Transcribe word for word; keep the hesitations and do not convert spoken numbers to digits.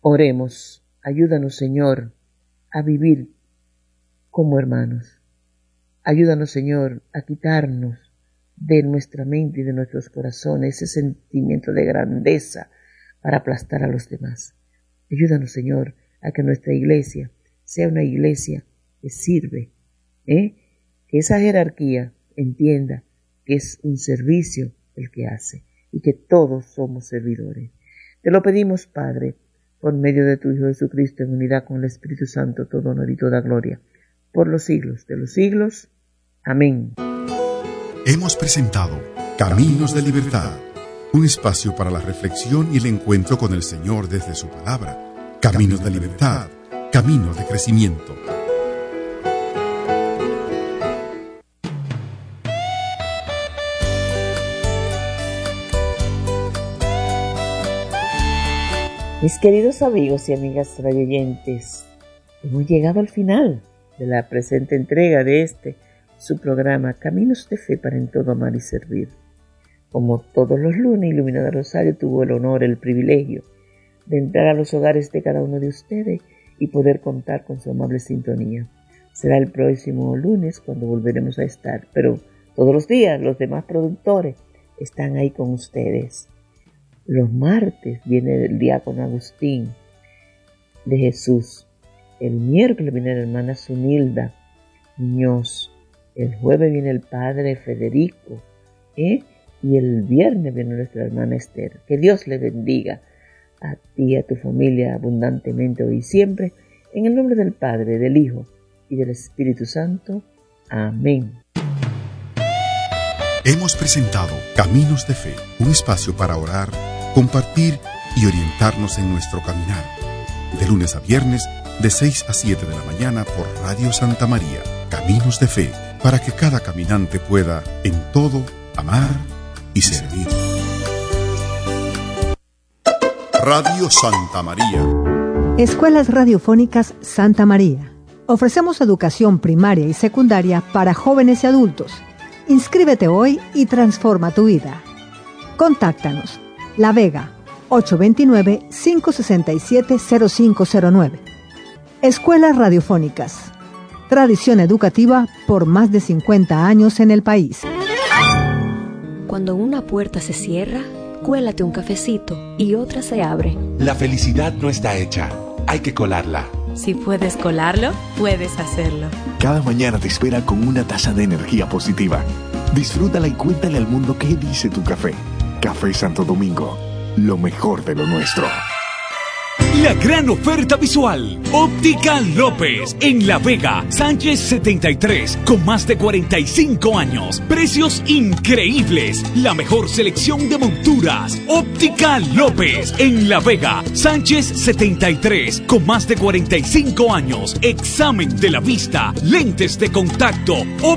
Oremos, ayúdanos, Señor, a vivir como hermanos. Ayúdanos, Señor, a quitarnos de nuestra mente y de nuestros corazones ese sentimiento de grandeza para aplastar a los demás. Ayúdanos, Señor, a que nuestra iglesia sea una iglesia que sirve, ¿eh? que esa jerarquía entienda que es un servicio el que hace y que todos somos servidores. Te lo pedimos, Padre, por medio de tu Hijo Jesucristo, en unidad con el Espíritu Santo, todo honor y toda gloria, por los siglos de los siglos. Amén. Hemos presentado Caminos de Libertad, un espacio para la reflexión y el encuentro con el Señor desde su palabra. Caminos de Libertad, caminos de crecimiento. Mis queridos amigos y amigas radioyentes, hemos llegado al final de la presente entrega de este, su programa Caminos de Fe para en todo amar y servir. Como todos los lunes, Iluminada Rosario tuvo el honor, el privilegio de entrar a los hogares de cada uno de ustedes y poder contar con su amable sintonía. Será el próximo lunes cuando volveremos a estar, pero todos los días los demás productores están ahí con ustedes. Los martes viene el diácono Agustín de Jesús. El miércoles viene la hermana Zunilda Muñoz. El jueves viene el padre Federico. ¿eh? Y el viernes viene nuestra hermana Esther. Que Dios le bendiga a ti y a tu familia abundantemente hoy y siempre. En el nombre del Padre, del Hijo y del Espíritu Santo. Amén. Hemos presentado Caminos de Fe, un espacio para orar, compartir y orientarnos en nuestro caminar. De lunes a viernes, de seis a siete de la mañana por Radio Santa María. Caminos de Fe, para que cada caminante pueda, en todo, amar y servir. Radio Santa María. Escuelas Radiofónicas Santa María. Ofrecemos educación primaria y secundaria para jóvenes y adultos. Inscríbete hoy y transforma tu vida. Contáctanos. La Vega, ocho dos nueve, cinco seis siete, cero cinco cero nueve. Escuelas Radiofónicas. Tradición educativa por más de cincuenta años en el país. Cuando una puerta se cierra, cuélate un cafecito y otra se abre. La felicidad no está hecha, hay que colarla. Si puedes colarlo, puedes hacerlo. Cada mañana te espera con una taza de energía positiva. Disfrútala y cuéntale al mundo qué dice tu café. Café Santo Domingo, lo mejor de lo nuestro. La gran oferta visual. Óptica López, en La Vega, Sánchez setenta y tres, con más de cuarenta y cinco años. Precios increíbles. La mejor selección de monturas. Óptica López, en La Vega, Sánchez setenta y tres, con más de cuarenta y cinco años. Examen de la vista, lentes de contacto.